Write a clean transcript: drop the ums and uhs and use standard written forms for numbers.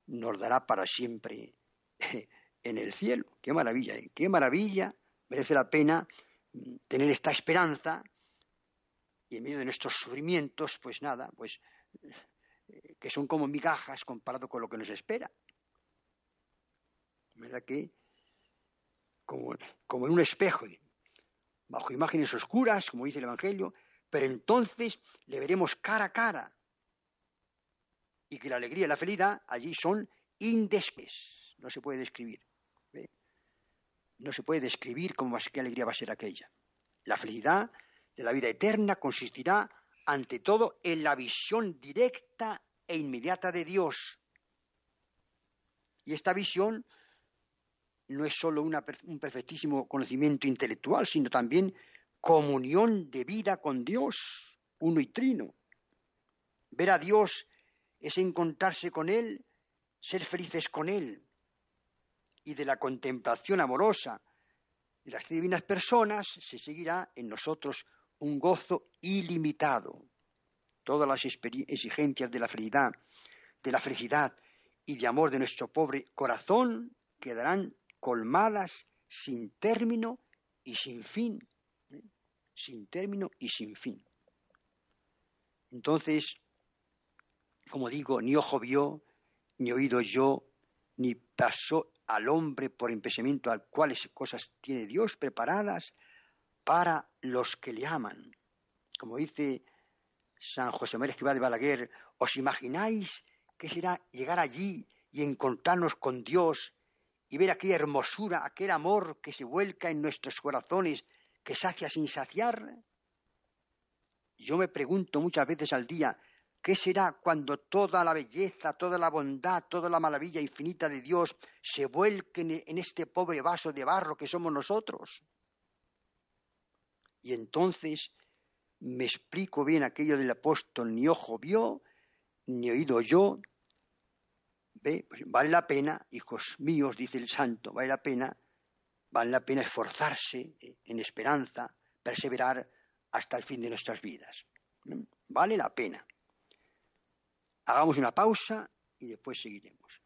nos dará para siempre en el cielo. ¡Qué maravilla! ¡Qué maravilla! Merece la pena tener esta esperanza y en medio de nuestros sufrimientos, pues nada, pues que son como migajas comparado con lo que nos espera. ¿Verdad que? Como en un espejo, bajo imágenes oscuras, como dice el Evangelio, pero entonces le veremos cara a cara. Y que la alegría y la felicidad allí son indescriptibles. No se puede describir. ¿Ve? No se puede describir qué alegría va a ser aquella. La felicidad de la vida eterna consistirá, ante todo, en la visión directa e inmediata de Dios. Y esta visión no es solo un perfectísimo conocimiento intelectual, sino también comunión de vida con Dios, uno y trino. Ver a Dios es encontrarse con Él, ser felices con Él. Y de la contemplación amorosa de las divinas personas se seguirá en nosotros un gozo ilimitado. Todas las exigencias de la felicidad y de amor de nuestro pobre corazón quedarán colmadas sin término y sin fin. Sin término y sin fin. Entonces, como digo, ni ojo vio, ni oído oyó, ni pasó al hombre por impensamiento al cuales cosas tiene Dios preparadas para los que le aman. Como dice San José María Escrivá de Balaguer, ¿os imagináis qué será llegar allí y encontrarnos con Dios y ver aquella hermosura, aquel amor que se vuelca en nuestros corazones, que sacia sin saciar? Yo me pregunto muchas veces al día, ¿qué será cuando toda la belleza, toda la bondad, toda la maravilla infinita de Dios se vuelquen en este pobre vaso de barro que somos nosotros? Y entonces me explico bien aquello del apóstol, ni ojo vio, ni oído oyó. ¿Ve? Pues vale la pena, hijos míos, dice el santo, vale la pena esforzarse en esperanza, perseverar hasta el fin de nuestras vidas. Vale la pena. Hagamos una pausa y después seguiremos.